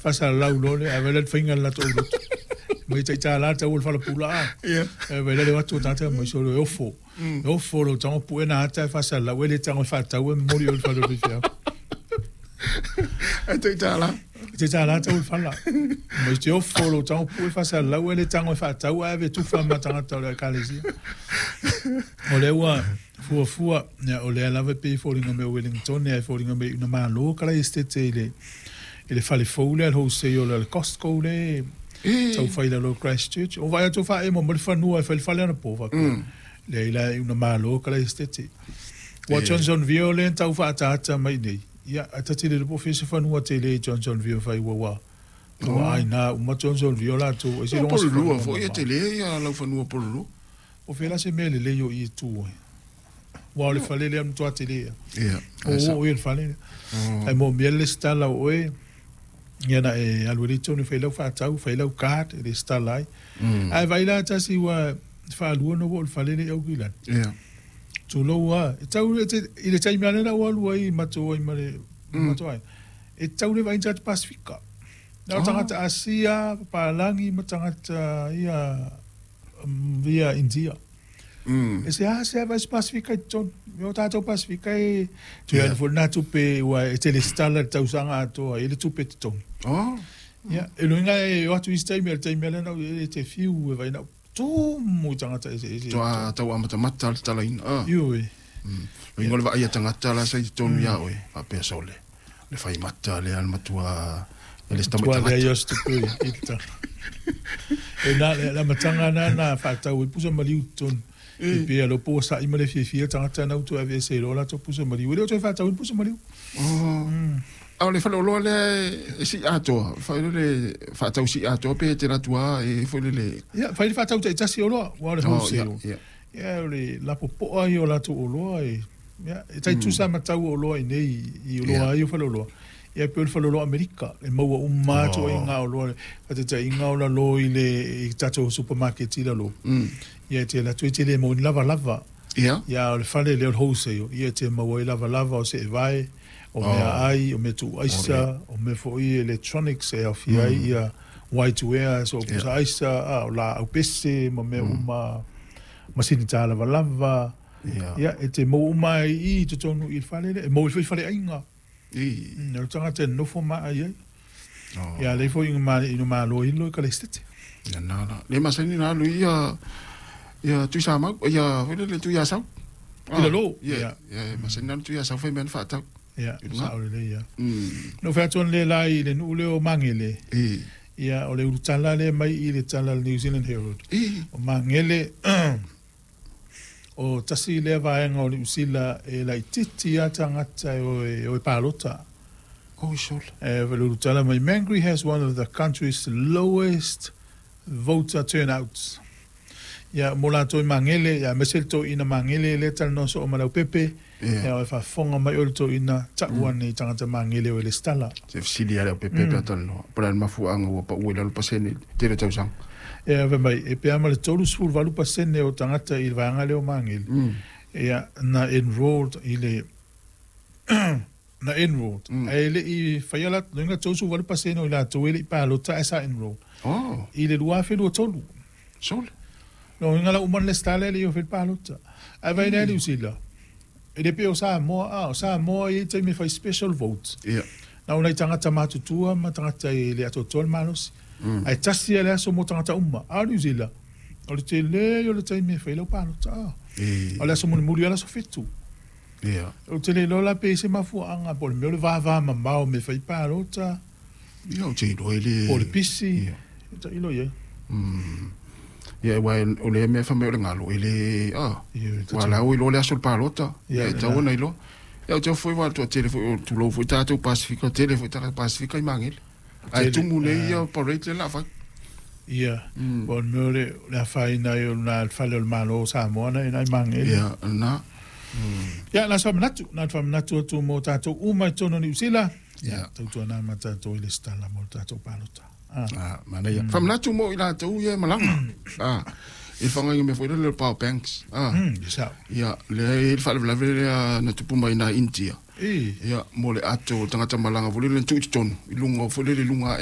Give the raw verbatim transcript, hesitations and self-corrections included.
fasa lau lole a vele finga la to mai tai ta la ta ul fala pula Yeah. e vele le watu tata mai so lo fo lo fo lo tamo pu na ta fasa la wele tango fa ta we mori ul fala bi fia Ai te tala. te ta la ta ul fala mai te fo lo tamo pu fasa la wele tango fa ta we ave tu fa ma tanga ta la kalesi o le wa fu fu ya o le lava pe fo ringa me Wellington ne fo ringa me na ma lo kala estete le ele fale foule al hose o le Costco le tau fai la lo Christchurch o vai tu fa e mo mo fa nu e fa fale na pova le ila una malo kala estete wa Johnson violent tau fa ta ta mai nei ya atati le professor fa nu te le Johnson vio fai wa wa o ai na uma Johnson viola tu e se Lo lo lu fo e te le ya la fa nu por lu. o fela se mele le yo i tu wa le fale le am tu atele Yeah. o o il fale ai mo miele sta la o e Yana e alwerito ni fai fa tau fai lau card e sta lai ai vai la ta si wa fa lu no vol fa le au gilan Yeah. tu lo wa e tau e le tai mane na wa lu ai mato ai mare mato ai e tau le vai chat Pacifica na tanga ta Asia pa langi matanga ta ia via India Mm. e se a se va Pacifica ton yo ta to Pacifica e tu ya fo na tu pe wa e te le sta la tau sanga to e le tu pe ton Oh. Ja, e luinga e watu i stai mea, tai mea lena e te fiu e vai na tō mo tangata e se e se. Toa tau amata mata le tala ina. Ah. Iu e. Lo ingole va ia tangata la sai tonu ia oe. Pa pe sole. Le fai mata le al matua. Le sta Tua mata. lea ios te pui, ita. E na, la matanga na na whātau e pusa maliu ton. E pia lo po sa ima le fie fie tangata na utu ave se rola to pusa maliu. E leo toi whātau e pusa maliu. Oh. Au le falo lo le si ato. Fa le fa tau si ato pe te la tua e fo le. Ja, whai le whātau te tasi o loa, wā le Oh, hau se ja, o. ja. Ja, le lapo po ai o lato o loa e. Ja, e tai tu sa matau o loa i nei i o loa ai o whalo loa. Ia pe o whalo loa Amerika. E maua umato i ngā o loa. Pate ta i ngā o la lo i le i tato supermarket i la lo. Ia te la tui te le mo ni lava lava. Ia. Ia o le whale le o wholesale. Ia te maua i lava lava o se e vai. O mea ai, o me tu aisa, o me fo i electronics e au fi ai ia Y two air, so pusa aisa, o la au pese, mo me uma masini tā lava lava. Ia, e te mo uma i te tonu i whale le, e mo i whale ainga. I. Nau tanga te nofo maa ai ai. Ia, le fo inga maa ino maa lo ilo i ka le stete. Ia nana. Le masani na lu ia ia tu sa mau, ia fo le tu ia sau. Ila lo. Ia, ia masani na tu ia sau fai men fa tau. Ia, sa o le le ia. No whea tuan le lai le nu le o mangele. I. Ia, o le urutala le mai i le tala New Zealand Herald. I. O mangele o tasi le vaenga o le usila e la titi ata ngata o e, o e palota. Oh, sol. E vele urutala mai Mangere has one of the country's lowest voter turnouts. Ia, mo la toi mangele, ia mesel to ina mangele le tal no so o malau pepe. Ia, o e fa fonga mai o le to ina takuan ni tangata mangele o le stala. Se fsili ale o pepe pe tal no. Para el mafu anga o pa uela lo pasene te le tau sang. Ia, ve mai, e pe ama le tolu sfur valu pasene o tangata i vanga le o mangele. Ia, na enrolled i le na enrolled. E le i whaialat, luinga tausu valu pasene o i la tuele i palota e sa enrolled. Oh. I le lua whelu o tolu. Sol. No, inga la uman le stale le i o whelu palota. Ai vai nea li usila. E le pe o sa moa, ah, o sa moa i te me fai special votes. Ia. Na unai tangata matutua, ma tangata i le ato tol malosi. Ai tasi ele aso mo tangata uma. A li usila. O le te le o le te me fai lau palota. O le aso mo ni muri ala so fitu. Ia. O te le lola pe se mafu anga, po le meo le vava ma mao me fai palota. Ia o te ilo ele. Po le pisi. Ta ilo ye. Ia wa o le me fa me o le ngalo ele ah. Wala o ilo le aso palota. Ia ta ona ilo. Ia o te foi wa to tele foi tu lo foi ta to Pacifica tele foi ta Pacifica i mangel. Ai tu mu le ia po rate la fa. Ia. Bon meo le la fai na yo na fale o malo sa moana i nai mangel. Ia na. Ia na sa manatu, na fa manatu tu mo tato uma tono ni usila. Ia. Tu tu na mata to ile stala mo tato palota. Ah, mana ia. Fa manatu mo ila tu ia malanga. Ah. Il fanga me foi le power banks. Ah. Ia. Ia, le il fa le le na tu puma ina India. E. Ia, mo le ato tangata malanga vole le tu ton. Ilunga vole le lunga